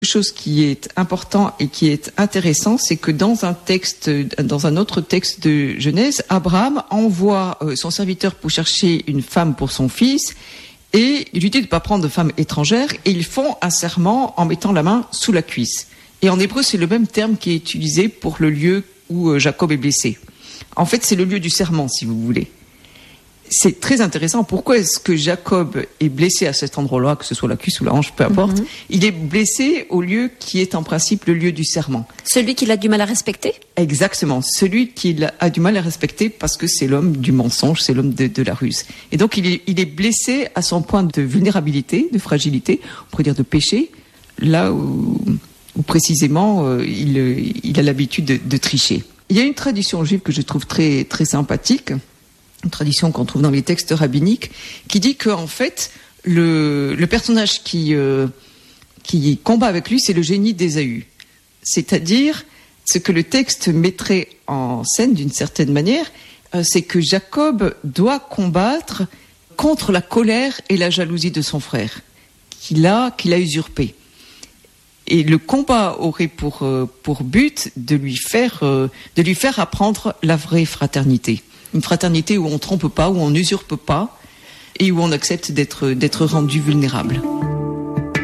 Chose qui est important et qui est intéressant, c'est que dans un autre texte de Genèse, Abraham envoie son serviteur pour chercher une femme pour son fils et il lui dit de ne pas prendre de femme étrangère et ils font un serment en mettant la main sous la cuisse. Et en hébreu, c'est le même terme qui est utilisé pour le lieu où Jacob est blessé. En fait, c'est le lieu du serment, si vous voulez. C'est très intéressant. Pourquoi est-ce que Jacob est blessé à cet endroit-là, que ce soit la cuisse ou la hanche, peu importe. Il est blessé au lieu qui est en principe le lieu du serment. Celui qu'il a du mal à respecter ? Exactement. Celui qu'il a du mal à respecter parce que c'est l'homme du mensonge, c'est l'homme de la ruse. Et donc il est blessé à son point de vulnérabilité, de fragilité, on pourrait dire de péché, là où précisément il a l'habitude de tricher. Il y a une tradition juive que je trouve très, très sympathique, une tradition qu'on trouve dans les textes rabbiniques, qui dit qu'en fait, le personnage qui combat avec lui, c'est le génie d'Ésaü. C'est-à-dire, ce que le texte mettrait en scène d'une certaine manière, c'est que Jacob doit combattre contre la colère et la jalousie de son frère, qu'il a usurpé. Et le combat aurait pour but de lui faire apprendre la vraie fraternité. Une fraternité où on ne trompe pas, où on n'usurpe pas et où on accepte d'être rendu vulnérable.